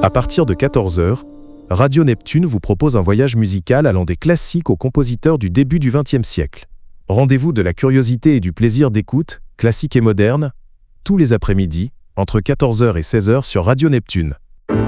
À partir de 14 h, Radio Neptune vous propose un voyage musical allant des classiques aux compositeurs du début du XXe siècle. Rendez-vous de la curiosité et du plaisir d'écoute, classique et moderne, tous les après-midi, entre 14 h et 16 h sur Radio Neptune.